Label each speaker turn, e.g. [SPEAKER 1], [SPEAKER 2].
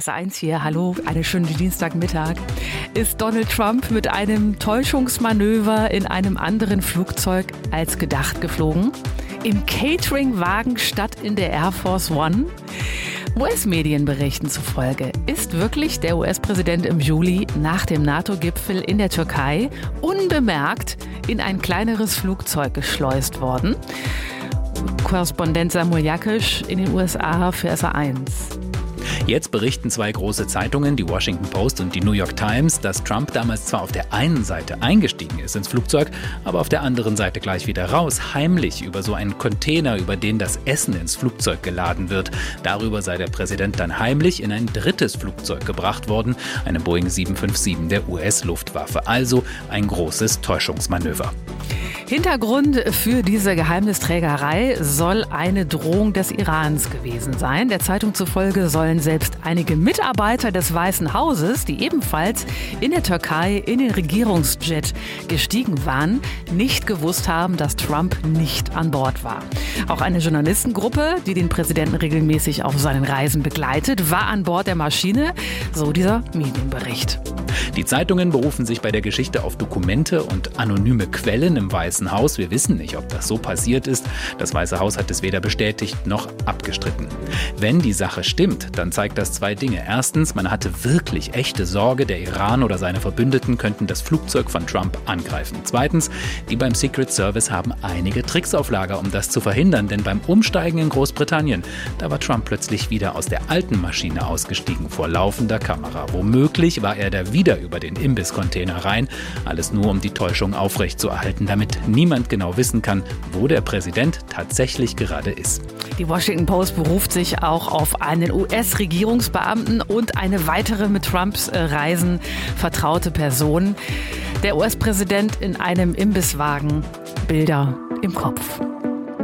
[SPEAKER 1] S1 hier, hallo, einen schönen Dienstagmittag. Ist Donald Trump mit einem Täuschungsmanöver in einem anderen Flugzeug als gedacht geflogen? Im Catering-Wagen statt in der Air Force One? US-Medienberichten zufolge ist wirklich der US-Präsident im Juli nach dem NATO-Gipfel in der Türkei unbemerkt in ein kleineres Flugzeug geschleust worden. Korrespondent Samuel Jakisch in den USA für SA1.
[SPEAKER 2] Jetzt berichten zwei große Zeitungen, die Washington Post und die New York Times, dass Trump damals zwar auf der einen Seite eingestiegen ist ins Flugzeug, aber auf der anderen Seite gleich wieder raus, heimlich über so einen Container, über den das Essen ins Flugzeug geladen wird. Darüber sei der Präsident dann heimlich in ein drittes Flugzeug gebracht worden, eine Boeing 757 der US-Luftwaffe. Also ein großes Täuschungsmanöver.
[SPEAKER 1] Hintergrund für diese Geheimnisträgerei soll eine Drohung des Irans gewesen sein. Der Zeitung zufolge sollen selbst einige Mitarbeiter des Weißen Hauses, die ebenfalls in der Türkei in den Regierungsjet gestiegen waren, nicht gewusst haben, dass Trump nicht an Bord war. Auch eine Journalistengruppe, die den Präsidenten regelmäßig auf seinen Reisen begleitet, war an Bord der Maschine, so dieser Medienbericht.
[SPEAKER 2] Die Zeitungen berufen sich bei der Geschichte auf Dokumente und anonyme Quellen im Weißen Haus. Wir wissen nicht, ob das so passiert ist. Das Weiße Haus hat es weder bestätigt noch abgestritten. Wenn die Sache stimmt, dann zeigt das zwei Dinge. Erstens, man hatte wirklich echte Sorge, der Iran oder seine Verbündeten könnten das Flugzeug von Trump angreifen. Zweitens, die beim Secret Service haben einige Tricks auf Lager, um das zu verhindern. Denn beim Umsteigen in Großbritannien, da war Trump plötzlich wieder aus der alten Maschine ausgestiegen vor laufender Kamera. Womöglich war er da wieder über den Imbisscontainer rein. Alles nur, um die Täuschung aufrechtzuerhalten, damit niemand genau wissen kann, wo der Präsident tatsächlich gerade ist.
[SPEAKER 1] Die Washington Post beruft sich auch auf einen US-Regierungsbeamten und eine weitere mit Trumps Reisen vertraute Person. Der US-Präsident in einem Imbisswagen. Bilder im Kopf.